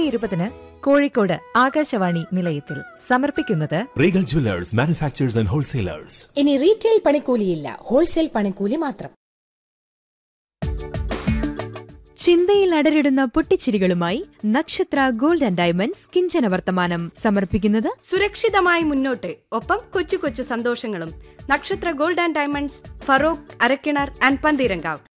20:20 കോഴിക്കോട് ആകാശവാണി നിലയത്തിൽ സമർപ്പിക്കുന്നത് Regal jewellers manufacturers and wholesalers. ഇനി റീറ്റെയിൽ പണിക്കൂലിയില്ല, ഹോൾസെയിൽ പണിക്കൂലി മാത്രം. ചിന്തയിൽ അടരിടുന്ന പൊട്ടിച്ചിരികളുമായി നക്ഷത്ര ഗോൾഡ് ആൻഡ് ഡയമണ്ട്സ് കിഞ്ചന വർത്തമാനം സമർപ്പിക്കുന്നത് സുരക്ഷിതമായി മുന്നോട്ട്, ഒപ്പം കൊച്ചു കൊച്ചു സന്തോഷങ്ങളും. നക്ഷത്ര gold and diamonds, Feroke, Arakkinar and Pantheerankavu.